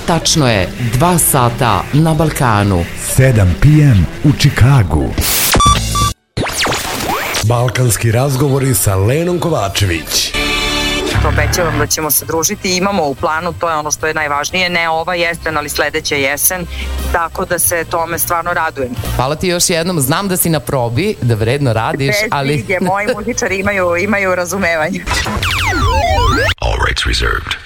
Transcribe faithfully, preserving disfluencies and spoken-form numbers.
tačno je dva sata na Balkanu. sedam pe em u Čikagu. Balkanski razgovori sa Lenom Kovačević. Obećavam da ćemo se družiti, imamo u planu, to je ono što je najvažnije, ne ova jesen, ali sledeća jesen, tako da se tome stvarno radujem. Hvala ti još jednom, znam da si na probi, da vredno radiš, bez ali... brige, moji muzičari imaju, imaju razumevanje. All rights reserved.